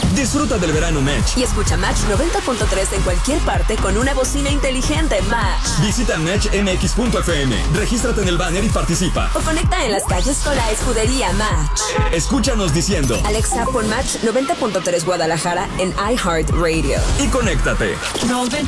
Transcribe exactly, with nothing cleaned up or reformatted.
Disfruta del verano Match. Y escucha Match noventa punto tres en cualquier parte con una bocina inteligente Match. Visita match m x punto f m, regístrate en el banner y participa. O conecta en las calles con la escudería Match. Escúchanos diciendo: Alexa, pon Match noventa punto tres Guadalajara en iHeartRadio. Y conéctate. noventa